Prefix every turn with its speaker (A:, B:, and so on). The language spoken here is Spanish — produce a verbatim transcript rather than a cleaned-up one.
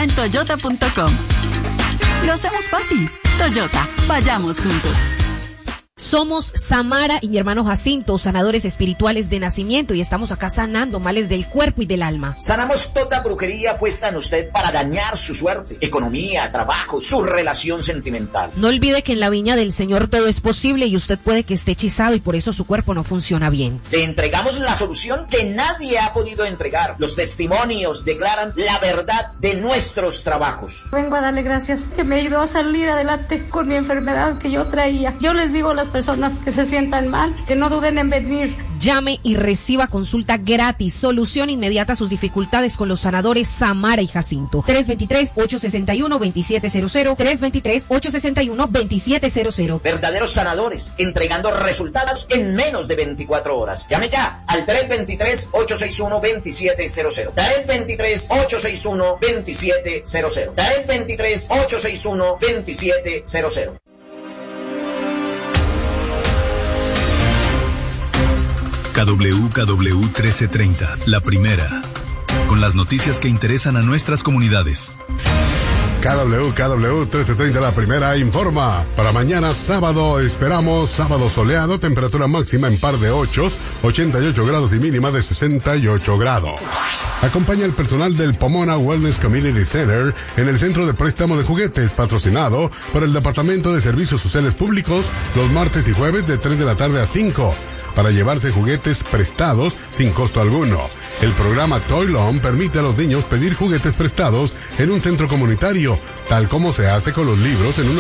A: en toyota punto com. Lo hacemos fácil. Toyota, vayamos juntos.
B: Somos Samara y mi hermano Jacinto, sanadores espirituales de nacimiento, y estamos acá sanando males del cuerpo y del alma.
C: Sanamos toda brujería puesta en usted para dañar su suerte, economía, trabajo, su relación sentimental.
B: No olvide que en la viña del Señor todo es posible y usted puede que esté hechizado y por eso su cuerpo no funciona bien.
C: Te entregamos la solución que nadie ha podido entregar. Los testimonios declaran la verdad de nuestros trabajos.
D: Vengo a darle gracias que me ayudó a salir adelante con mi enfermedad que yo traía. Yo les digo a las personas que se sientan mal, que no duden en venir.
B: Llame y reciba consulta gratis, solución inmediata a sus dificultades con los sanadores Samara y Jacinto. tres dos tres, ocho seis uno, dos siete cero cero, tres dos tres, ocho seis uno, dos siete cero cero.
C: Verdaderos sanadores, entregando resultados en menos de veinticuatro horas. Llame ya al tres dos tres, ocho seis uno, dos siete cero cero. tres dos tres, ocho seis uno, dos siete cero cero. tres dos tres, ocho seis uno, dos siete cero cero.
E: K W K W trece treinta, la primera, con las noticias que interesan a nuestras comunidades.
F: K W K W trece treinta, la primera, informa. Para mañana sábado esperamos sábado soleado, temperatura máxima en par de ochos, ochenta y ocho grados y mínima de sesenta y ocho grados. Acompaña el personal del Pomona Wellness Community Center en el centro de préstamo de juguetes, patrocinado por el Departamento de Servicios Sociales Públicos, los martes y jueves de tres de la tarde a cinco. Para llevarse juguetes prestados sin costo alguno. El programa Toy Loan permite a los niños pedir juguetes prestados en un centro comunitario, tal como se hace con los libros en una